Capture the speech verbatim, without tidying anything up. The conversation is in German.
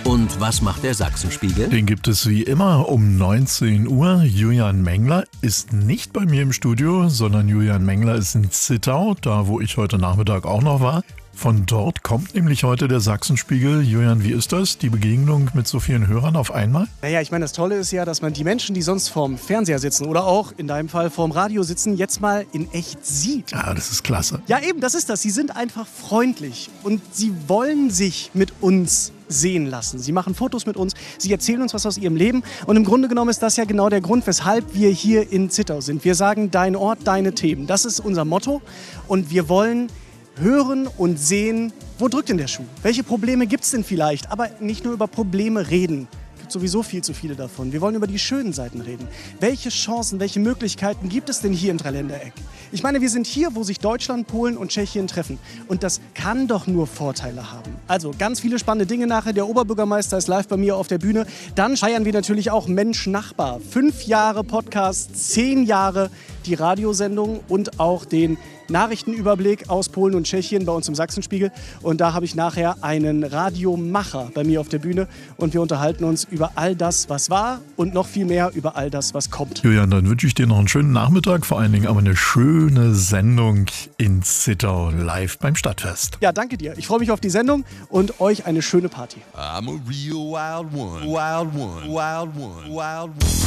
Und was macht der Sachsenspiegel? Den gibt es wie immer um neunzehn Uhr. Julian Mengler ist nicht bei mir im Studio, sondern Julian Mengler ist in Zittau, da wo ich heute Nachmittag auch noch war. Von dort kommt nämlich heute der Sachsenspiegel. Julian, wie ist das, die Begegnung mit so vielen Hörern auf einmal? Naja, ich meine, das Tolle ist ja, dass man die Menschen, die sonst vorm Fernseher sitzen oder auch in deinem Fall vorm Radio sitzen, jetzt mal in echt sieht. Ja, das ist klasse. Ja, eben, das ist das. Sie sind einfach freundlich und sie wollen sich mit uns sehen lassen. Sie machen Fotos mit uns, sie erzählen uns was aus ihrem Leben und im Grunde genommen ist das ja genau der Grund, weshalb wir hier in Zittau sind. Wir sagen, dein Ort, deine Themen. Das ist unser Motto und wir wollen hören und sehen, wo drückt denn der Schuh? Welche Probleme gibt es denn vielleicht? Aber nicht nur über Probleme reden. Es gibt sowieso viel zu viele davon. Wir wollen über die schönen Seiten reden. Welche Chancen, welche Möglichkeiten gibt es denn hier im Dreiländereck? Ich meine, wir sind hier, wo sich Deutschland, Polen und Tschechien treffen. Und das kann doch nur Vorteile haben. Also ganz viele spannende Dinge nachher. Der Oberbürgermeister ist live bei mir auf der Bühne. Dann feiern wir natürlich auch Mensch Nachbar. Fünf Jahre Podcast, zehn Jahre die Radiosendung und auch den Nachrichtenüberblick aus Polen und Tschechien bei uns im Sachsenspiegel. Und da habe ich nachher einen Radiomacher bei mir auf der Bühne. Und wir unterhalten uns über all das, was war und noch viel mehr über all das, was kommt. Julian, dann wünsche ich dir noch einen schönen Nachmittag, vor allen Dingen aber eine schöne Sendung in Zittau live beim Stadtfest. Ja, danke dir. Ich freue mich auf die Sendung und euch eine schöne Party. I'm a real wild one, wild one, wild one, wild one.